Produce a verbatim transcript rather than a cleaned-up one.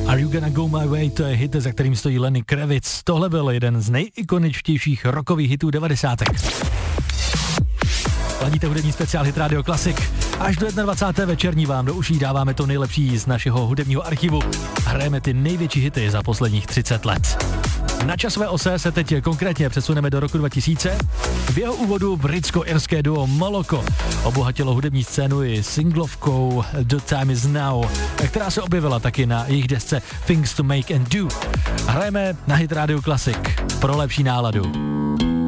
Are You Gonna Go My Way, to je hit, za kterým stojí Lenny Kravitz. Tohle byl jeden z nejikoničtějších rockových hitů devadesátek. Ladíte hudební speciál Hit Radio Classic. Až do dvacáté první večerní vám do uší dáváme to nejlepší z našeho hudebního archivu. Hrajeme ty největší hity za posledních třicet let. Na časové ose se teď konkrétně přesuneme do roku dva tisíce. V jeho úvodu britsko-irské duo Moloko obohatilo hudební scénu i singlovkou The Time Is Now, která se objevila taky na jejich desce Things to Make and Do. Hrajeme na Hit Radio Classic pro lepší náladu.